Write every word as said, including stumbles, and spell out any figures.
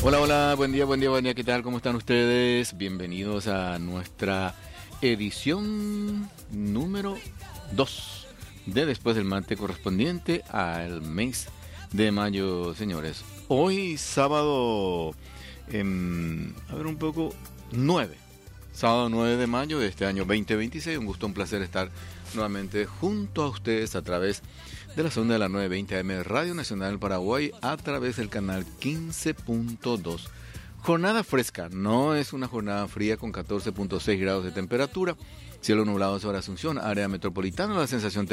Hola, hola, buen día, buen día, buen día, ¿qué tal? ¿Cómo están ustedes? Bienvenidos a nuestra edición número dos de Después del Mate, correspondiente al mes de mayo, señores. Hoy sábado, eh, a ver un poco, nueve, sábado nueve de mayo de este año veinte veintiséis. Un gusto, un placer estar nuevamente junto a ustedes a través de la sonda de la novecientos veinte A M Radio Nacional del Paraguay, a través del canal quince punto dos. Jornada fresca, no es una jornada fría, con catorce punto seis grados de temperatura, cielo nublado sobre Asunción, área metropolitana. La sensación